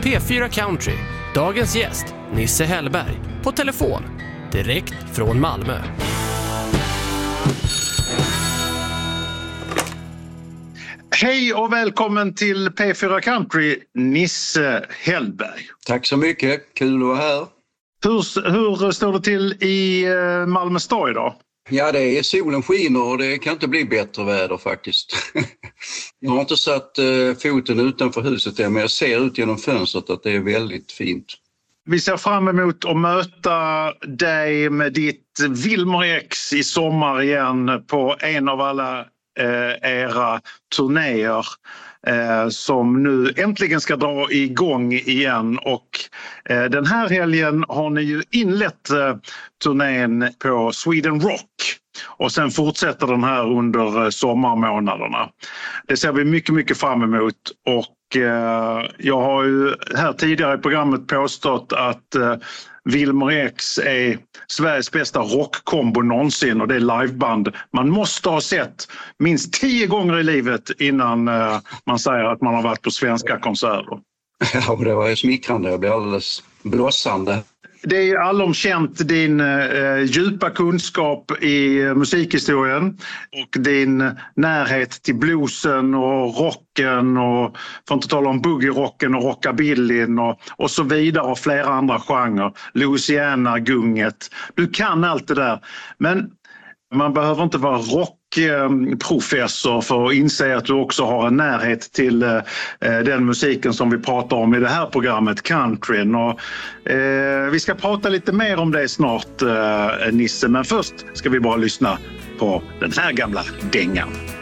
P4 Country. Dagens gäst, Nisse Hellberg. På telefon, direkt från Malmö. Hej och välkommen till P4 Country, Nisse Hellberg. Tack så mycket, kul att vara här. Hur står det till i Malmö stad idag? Ja, det är solen skiner och det kan inte bli bättre väder faktiskt. Jag har inte satt foten utanför huset än, men jag ser ut genom fönstret att det är väldigt fint. Vi ser fram emot att möta dig med ditt Wilmer X i sommar igen på en av alla era turnéer som nu äntligen ska dra igång igen, och den här helgen har ni ju inlett turnén på Sweden Rock och sen fortsätter den här under sommarmånaderna. Det ser vi mycket fram emot, och jag har ju här tidigare i programmet påstått att Wilmer X är Sveriges bästa rockkombo någonsin, och det är liveband man måste ha sett minst 10 gånger i livet innan man säger att man har varit på svenska konserter. Ja, det var ju smickrande. Jag blev alldeles blossande. Det är allomkänt din djupa kunskap i musikhistorien och din närhet till bluesen och rocken, och för att inte tala om boogie-rocken och rockabillyn och så vidare, och flera andra genrer. Louisiana-gunget. Du kan allt det där. Men man behöver inte vara rockprofessor för att inse att du också har en närhet till den musiken som vi pratar om i det här programmet, countryn. Och vi ska prata lite mer om det snart, Nisse. Men först ska vi bara lyssna på den här gamla dängan.